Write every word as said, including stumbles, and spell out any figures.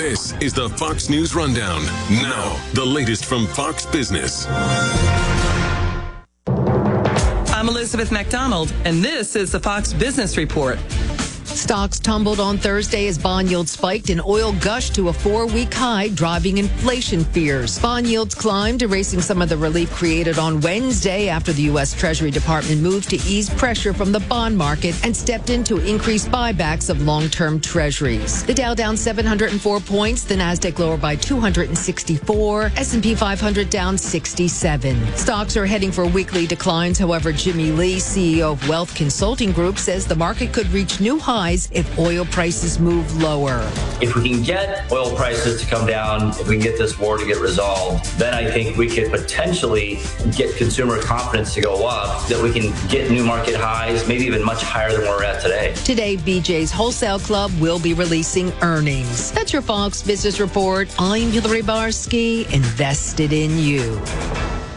This is the Fox News Rundown. Now, the latest from Fox Business. I'm Elizabeth McDonald, and this is the Fox Business Report. Stocks tumbled on Thursday as bond yields spiked and oil gushed to a four-week high, driving inflation fears. Bond yields climbed, erasing some of the relief created on Wednesday after the U S. Treasury Department moved to ease pressure from the bond market and stepped in to increase buybacks of long-term treasuries. The Dow down seven hundred four points, the Nasdaq lower by two hundred sixty-four, S and P five hundred down sixty-seven. Stocks are heading for weekly declines. However, Jimmy Lee, C E O of Wealth Consulting Group, says the market could reach new highs if oil prices move lower. If we can get oil prices to come down, if we can get this war to get resolved, then I think we could potentially get consumer confidence to go up, that we can get new market highs, maybe even much higher than where we're at today. Today, B J's Wholesale Club will be releasing earnings. That's your Fox Business Report. I'm Hillary Barsky, invested in you.